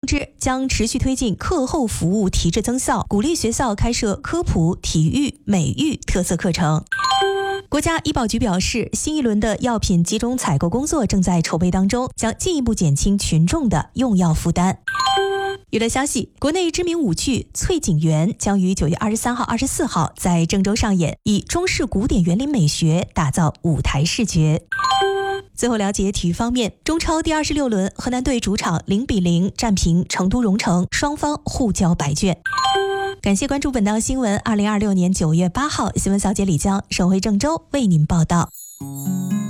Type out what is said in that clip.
知，将持续推进课后服务提质增效，鼓励学校开设科普、体育、美育特色课程。国家医保局表示，新一轮的药品集中采购工作正在筹备当中，将进一步减轻群众的用药负担。娱乐消息，国内知名舞剧《翠景园》将于9月23号、24号在郑州上演，以中式古典园林美学打造舞台视觉。最后了解体育方面，中超第26轮，河南队主场0-0战平成都蓉城，双方互交白卷。感谢关注本档新闻。2026年9月8号，新闻小姐李江，省会郑州为您报道。